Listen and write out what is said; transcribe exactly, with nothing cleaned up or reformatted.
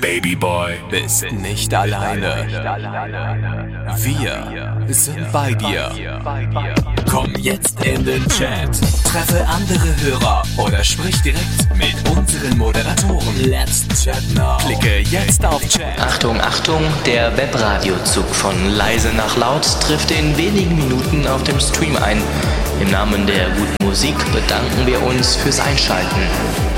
Babyboy bist nicht alleine. Wir sind bei dir. Komm jetzt in den Chat, treffe andere Hörer oder sprich direkt mit unseren Moderatoren. Let's chat now. Klicke jetzt auf Chat. Achtung, Achtung, der Webradiozug von leise nach laut trifft in wenigen Minuten auf dem Stream ein. Im Namen der guten Musik bedanken wir uns fürs Einschalten.